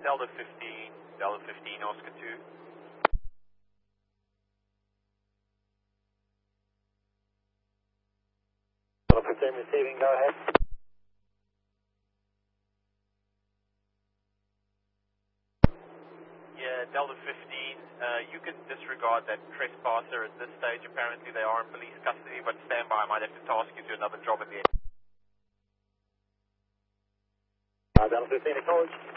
Delta 15, Oscar 2. Delta 15 receiving, go ahead. Yeah, Delta 15, you can disregard that trespasser at this stage. Apparently they are in police custody, but stand by, I might have to task you to another job at the end. Delta 15 acknowledged.